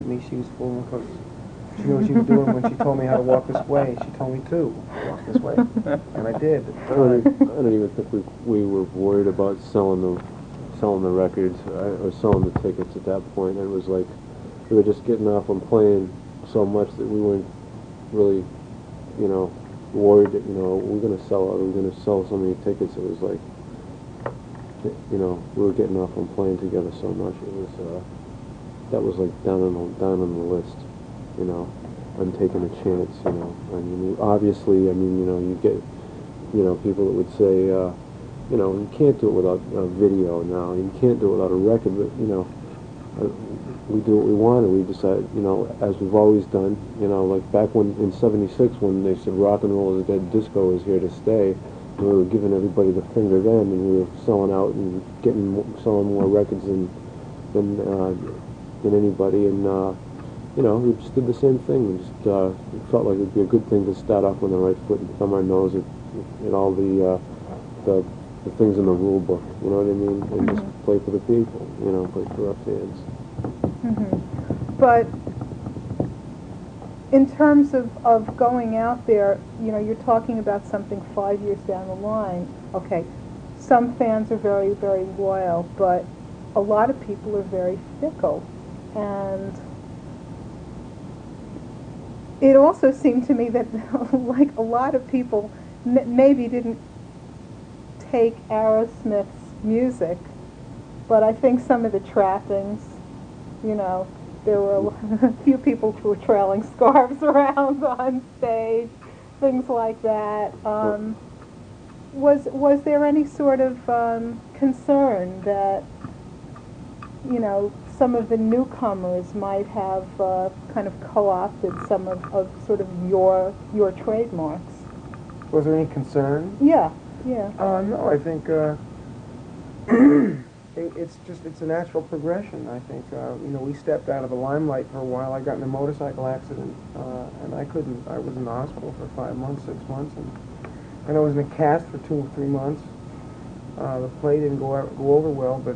me. She was fooling because she knew what she was doing when she told me how to walk this way. She told me to walk this way, and I did. I don't even think we were worried about selling the records or selling the tickets at that point. It was like we were just getting off on playing so much that we weren't really, you know, worried that, we're going to sell out, we're going to sell so many tickets. It was like, we were getting off on playing together so much. It was, that was like down on the list, I'm taking a chance, I mean, obviously, you get, people that would say, you can't do it without a video now, you can't do it without a record, but, we do what we want, and we decide, as we've always done, like back when, in '76, when they said rock and roll is dead, disco is here to stay, we were giving everybody the finger then, and we were selling out and selling more records than anybody, and, we just did the same thing. We just felt like it would be a good thing to start off on the right foot and thumb our nose at all the things in the rule book, you know what I mean? And just play for the people, play for our fans. But in terms of going out there, you're talking about something 5 years down the line. Okay, some fans are very, very loyal, but a lot of people are very fickle. And it also seemed to me that like a lot of people maybe didn't take Aerosmith's music, but I think some of the trappings, there were a few people who were trailing scarves around on stage, things like that. Was there any sort of concern that, some of the newcomers might have kind of co-opted some of sort of your trademarks? Was there any concern? Yeah. No, I think it's a natural progression. I think we stepped out of the limelight for a while. I got in a motorcycle accident, and I was in the hospital for 5 months, 6 months, and I was in a cast for 2 or 3 months. The play didn't go over well, but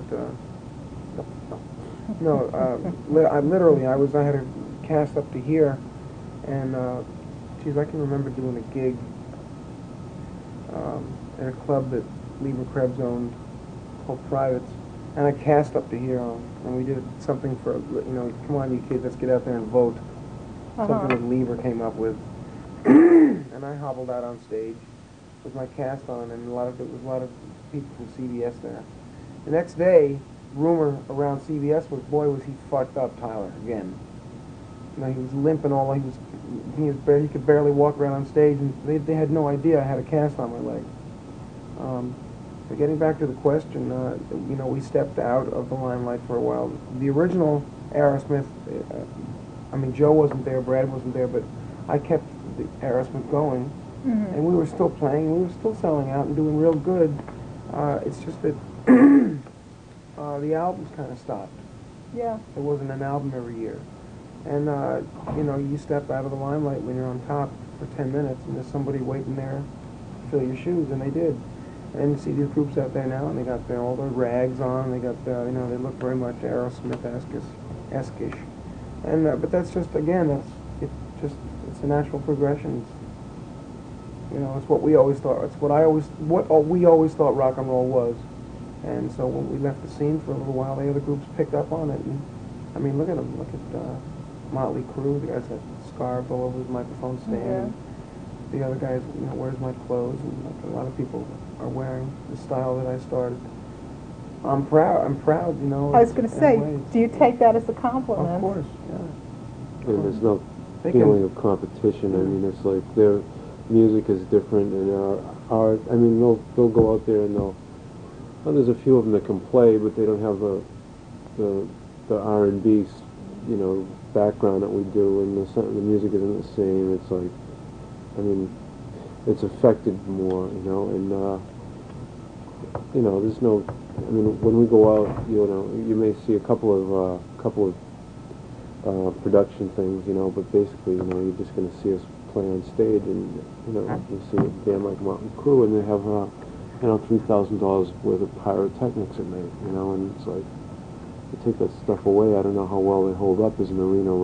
no, I had a cast up to here, and I can remember doing a gig at a club that Lieber Krebs owned called Privates, and I cast up to here, and we did something for, come on you kids, let's get out there and vote. Something that Lieber came up with, and I hobbled out on stage with my cast on, and there was a lot of people from CBS there. The next day, rumor around CBS was, boy, was he fucked up, Tyler, again. He was limping he could barely walk around on stage, and they had no idea I had a cast on my leg. But getting back to the question, we stepped out of the limelight for a while. The original Aerosmith, Joe wasn't there, Brad wasn't there, but I kept the Aerosmith going, and we were still playing, we were still selling out and doing real good. It's just that the albums kind of stopped. Yeah. There wasn't an album every year. And, you step out of the limelight when you're on top for 10 minutes, and there's somebody waiting there to fill your shoes, and they did. And you see these groups out there now, and they got all their rags on, they got they look very much Aerosmith-esque-ish. And, but that's just, again, it's a natural progression. It's what we always thought, what we always thought rock and roll was. And so when we left the scene for a little while, the other groups picked up on it, and, look at them, look at Motley Crue, the guy's got scarves all over his microphone stand. The other guys, where's my clothes? And a lot of people are wearing the style that I started. I'm proud, I was going to say, do you take that as a compliment? Of course, yeah. And there's no feeling of competition. It's like their music is different, and our they'll go out there and there's a few of them that can play, but they don't have the R&B, background that we do, and the music isn't the same. It's like, it's affected more, and there's no, when we go out, you may see a couple of production things, but basically, you're just going to see us play on stage, and you see a band like Motley Crue, and they have $3,000 worth of pyrotechnics at night, and it's like, take that stuff away, I don't know how well they hold up as Merino